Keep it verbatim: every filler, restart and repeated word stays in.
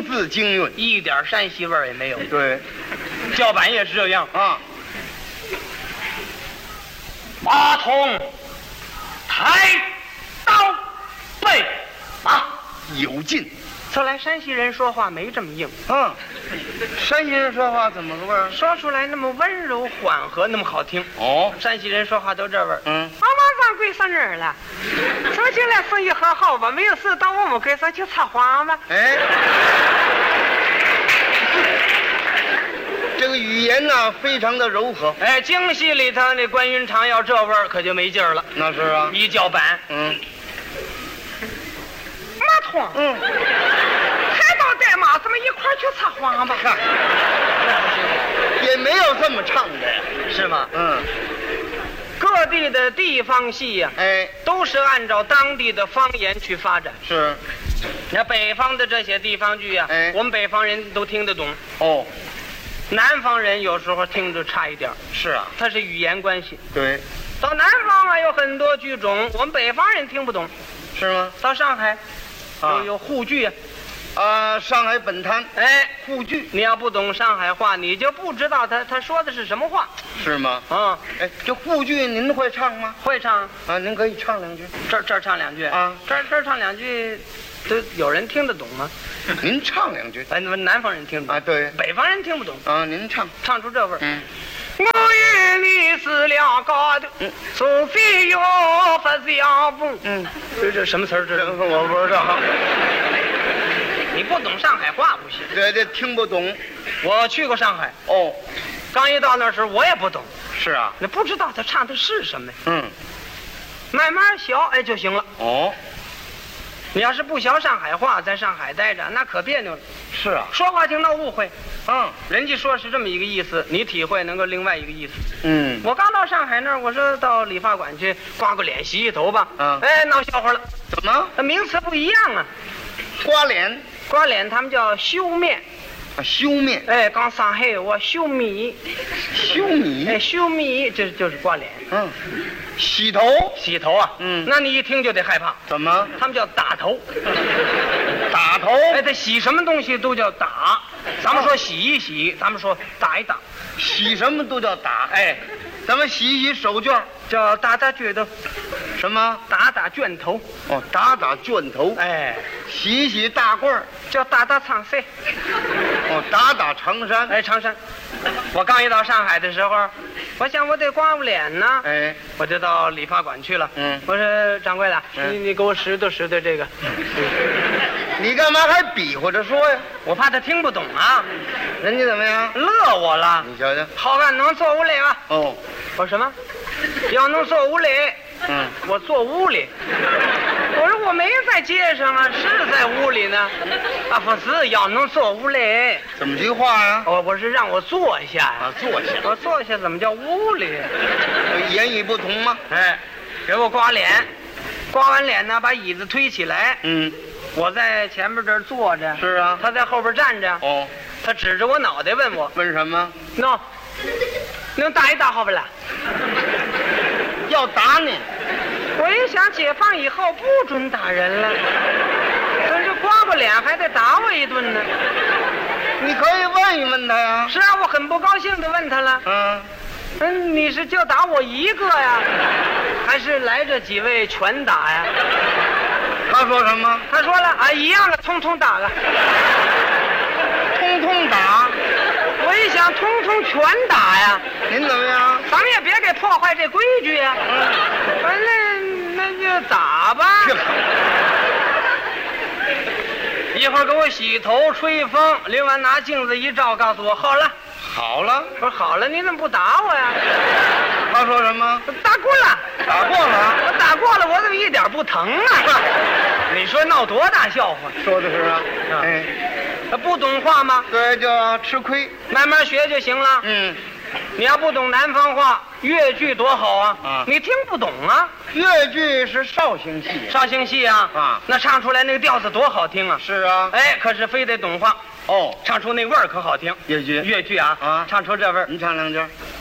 字京韵， 一点山西味儿也没有。 对， 叫板也是这样啊。 马童，抬刀备马， 有劲。 说来山西人说话没这么硬。 嗯，山西人说话怎么个味儿？ 说出来那么温柔缓和，那么好听。 哦， 山西人说话都这味儿。 嗯， 俺马上归上人了，说起来生意很好吧？没有事到我们街上去插花吧？ 哎，这个语言呢、非常的柔和。 哎，京戏里头那关云长要这味儿，可就没劲儿了。 那是啊， 一叫板， 嗯， 马童， 嗯， 抬刀带马，咱们一块儿去插花吧？ 看，也没有这么唱的呀， 是吗？ 嗯， 各地的地方戏呀、 哎， 都是按照当地的方言去发展。 是， 那北方的这些地方剧呀、 哎我们北方人都听得懂， 哦， 南方人有时候听着差一点儿， 是啊， 它是语言关系。 对， 到南方啊，有很多剧种，我们北方人听不懂。 是吗？ 到上海， 啊有有沪剧呀、 啊，上海本滩哎， 沪剧你要不懂上海话，你就不知道他他说的是什么话是吗？ 啊。 哎，这沪剧您会唱吗？ 会唱， 啊，您可以唱两句。 这儿这儿唱两句啊这儿这儿唱两句，都有人听得懂吗？ 您唱两句哎，那么南方人听得懂啊？对， 北方人听不懂， 啊，您唱。 唱出这味儿。 嗯， 我与你是两个的，除非有发相逢。 嗯， 这这什么词儿？这这个我不知道。 你不懂上海话不行。 对，这听不懂。 我去过上海， 哦， 刚一到那时候我也不懂， 是啊。 那不知道他唱的是什么， 嗯， 慢慢学哎就行了。 哦， 你要是不学上海话，在上海待着，那可别扭了。 是啊。 说话听到误会， 嗯人家说是这么一个意思，你体会能够另外一个意思。 嗯， 我刚到上海那儿，我说到理发馆去刮个脸、洗洗头吧。 嗯哎，闹笑话了， 怎么那名词不一样啊。 刮脸刮脸他们叫修面， 啊？修面、 哎，刚上海我修米， 修米。 哎，修米这就是刮脸。 嗯，洗头洗头啊， 嗯那你一听就得害怕， 怎么他们叫打头。 打头？ 哎，他洗什么东西都叫打，咱们说洗一洗，咱们说打一打， 洗什么都叫打。 哎， 咱们洗一洗手绢， 叫打打卷头， 什么？ 打打卷头， 哦，打打卷头。 哎， 洗一洗大褂儿， 叫打打长衫， 哦，打打长衫。 哎，长衫。我刚一到上海的时候，我想我得刮个脸呢， 哎， 我就到理发馆去了。 嗯我说掌柜的， 嗯你你给我拾掇拾掇这个， 你干嘛还比划着说呀？ 我怕他听不懂啊， 人家怎么样？ 乐我了。 你瞧瞧。 好干，能坐屋里啊？ 哦， 我说什么？要能坐屋里， 嗯， 我坐屋里。我说我没在街上啊，是在屋里呢。啊，不是，要能坐屋里。 怎么句话呀？ 我我是让我坐下呀。 啊，坐下。 我坐下怎么叫屋里？ 言语不同吗？ 哎，给我刮脸，刮完脸呢，把椅子推起来， 嗯， 我在前面这儿坐着， 是啊。 他在后边站着， 哦， 他指着我脑袋问我问什么？ ：“喏，能打一打好不啦？” 要打你？ 我一想，解放以后不准打人了，可是刮个脸还得打我一顿呢。 你可以问一问他呀。 是啊，我很不高兴地问他了。 嗯， 嗯，你是就打我一个呀，还是来这几位全打呀？ 他说什么？ 他说了啊，一样的，通通打个。 通通打。 我一想，通通全打呀， 您怎么样？ 咱们也别给破坏这规矩呀。反正那就打吧。一会儿给我洗头、吹风，淋完拿镜子一照，告诉我好了。 好了。 我说好了，你怎么不打我呀？ 他说什么？ 打过了， 打过了。 我打过了，我怎么一点不疼啊？你说闹多大笑话？ 说的是啊。哎， 他不懂话吗？ 对，就要吃亏。 慢慢学就行了。 嗯， 你要不懂南方话，越剧多好啊！ 啊你听不懂啊？ 越剧是绍兴戏。 绍兴戏啊， 啊那唱出来那个调子多好听啊！ 是啊。 哎，可是非得懂话， 哦， 唱出那味儿可好听。 越剧。 越剧啊， 啊唱出这味儿。 你唱两句。